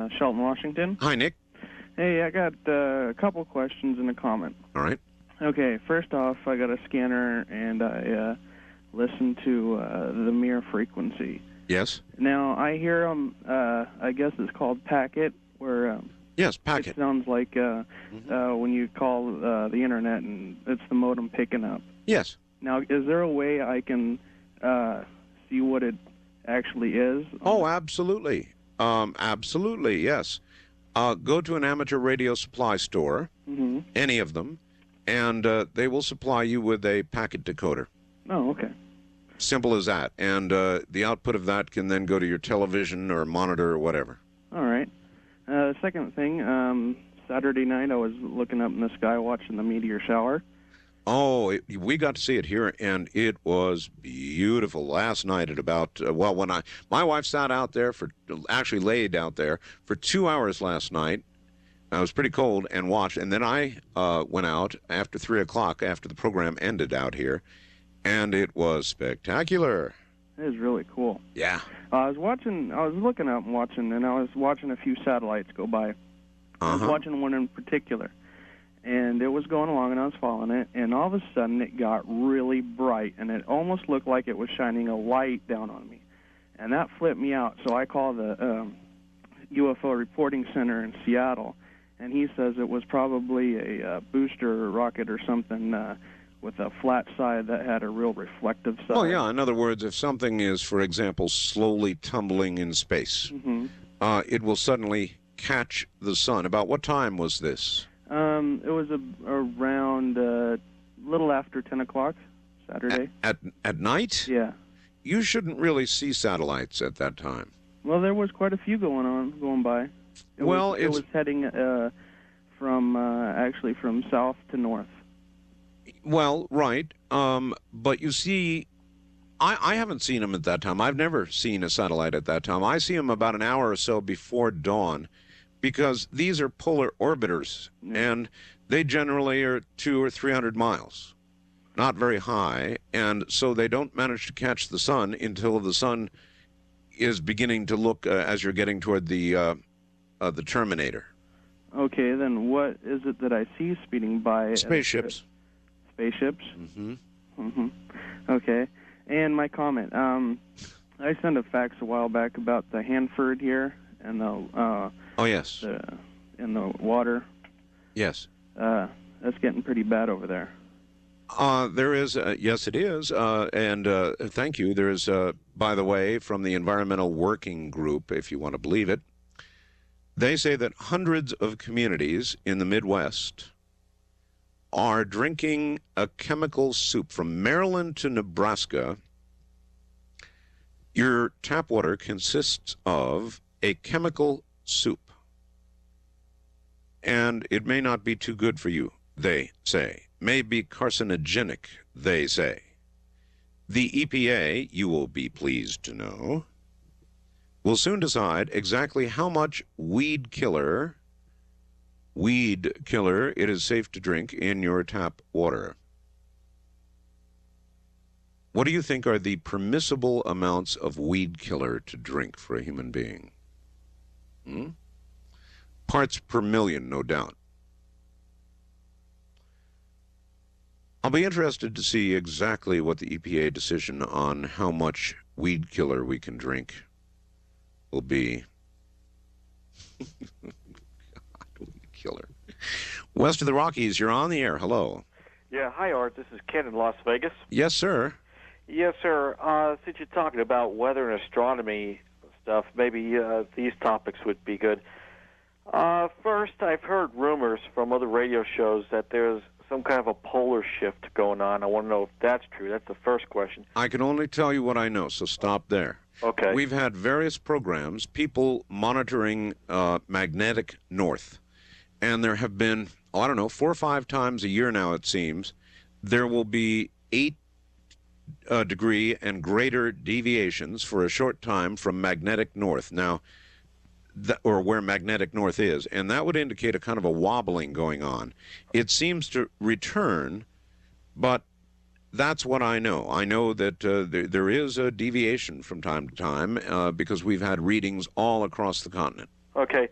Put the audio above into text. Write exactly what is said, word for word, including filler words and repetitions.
uh, Shelton, Washington. Hi, Nick. Hey, I got uh, a couple questions and a comment. All right. Okay, first off, I got a scanner, and I uh, listen to uh, the Mir frequency. Yes. Now, I hear um, uh, I guess it's called packet, where um, yes, packet. It sounds like uh, mm-hmm. uh, when you call uh, the internet, and it's the modem picking up. Yes. Now, is there a way I can uh, see what it actually is? Oh, absolutely. Um, absolutely, yes. Uh, go to an amateur radio supply store, mm-hmm. any of them, and uh, they will supply you with a packet decoder. Oh, okay. Simple as that. And uh, the output of that can then go to your television or monitor or whatever. All right. Uh, the second thing, um, Saturday night I was looking up in the sky watching the meteor shower. Oh, it, we got to see it here, and it was beautiful. Last night at about, uh, well, when I, my wife sat out there for, actually laid out there for two hours last night. I was pretty cold and watched, and then I uh, went out after three o'clock after the program ended out here, and it was spectacular. It was really cool. Yeah. Uh, I was watching, I was looking up and watching, and I was watching a few satellites go by. Uh-huh. I was watching one in particular. And it was going along, and I was following it, and all of a sudden it got really bright, and it almost looked like it was shining a light down on me. And that flipped me out, so I called the um, U F O Reporting Center in Seattle, and he says it was probably a uh, booster rocket or something uh, with a flat side that had a real reflective side. Well, yeah, in other words, if something is, for example, slowly tumbling in space, mm-hmm. uh, it will suddenly catch the sun. About what time was this? Um, it was a, around a uh, little after ten o'clock, Saturday. At, at at night? Yeah. You shouldn't really see satellites at that time. Well, there was quite a few going on, going by. It well, was, it's... it was heading uh, from, uh, actually from south to north. Well, right. Um, but you see, I, I haven't seen them at that time. I've never seen a satellite at that time. I see them about an hour or so before dawn, because these are polar orbiters, yeah. and they generally are two or three hundred miles, not very high, and so they don't manage to catch the sun until the sun is beginning to look uh, as you're getting toward the uh, uh, the terminator. Okay, then what is it that I see speeding by? Spaceships. Spaceships? Mm-hmm. Mm-hmm. Okay, and my comment. Um, I sent a fax a while back about the Hanford here and the. Uh, Oh, yes. The, in the water. Yes. Uh, that's getting pretty bad over there. Uh, there is, uh, yes, it is. Uh, and uh, thank you. There is, uh, by the way, from the Environmental Working Group, if you want to believe it, they say that hundreds of communities in the Midwest are drinking a chemical soup. From Maryland to Nebraska, your tap water consists of a chemical soup. And it may not be too good for you, they say. May be carcinogenic, they say. The E P A, you will be pleased to know, will soon decide exactly how much weed killer, weed killer it is safe to drink in your tap water. What do you think are the permissible amounts of weed killer to drink for a human being? Hmm? Parts per million, no doubt. I'll be interested to see exactly what the E P A decision on how much weed killer we can drink will be. God, weed killer. West of the Rockies, you're on the air. Hello. Yeah, hi, Art. This is Ken in Las Vegas. Yes, sir. Yes, sir. Uh, since you're talking about weather and astronomy stuff, maybe uh, these topics would be good. Uh, first, I've heard rumors from other radio shows that there's some kind of a polar shift going on. I want to know if that's true. That's the first question. I can only tell you what I know, so stop there. Okay. We've had various programs, people monitoring uh, magnetic north, and there have been, oh, I don't know, four or five times a year now, it seems, there will be eight uh, degree and greater deviations for a short time from magnetic north. Now, That, or where magnetic north is, and that would indicate a kind of a wobbling going on. It seems to return, but that's what I know. I know that uh, there, there is a deviation from time to time uh, because we've had readings all across the continent. Okay.